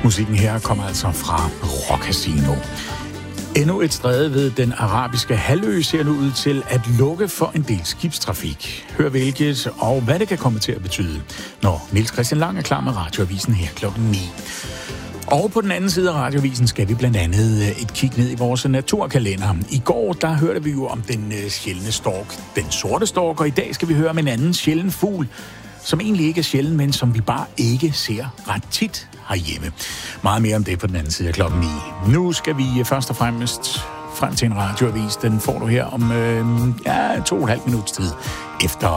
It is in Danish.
Musikken her kommer altså fra Rock Casino. Endnu et stræde ved den arabiske halvø ser nu ud til at lukke for en del skibstrafik. Hør hvilket og hvad det kan komme til at betyde, når Niels Christian Lang er klar med radioavisen her klokken 9. Og på den anden side af radioavisen skal vi blandt andet et kig ned i vores naturkalender. I går, der hørte vi jo om den sjældne stork, den sorte stork, og i dag skal vi høre om en anden sjælden fugl, som egentlig ikke er sjælden, men som vi bare ikke ser ret tit herhjemme. Meget mere om det på den anden side af klokken 9. Nu skal vi først og fremmest frem til en radioavis. Den får du her om 2,5 minutters tid efter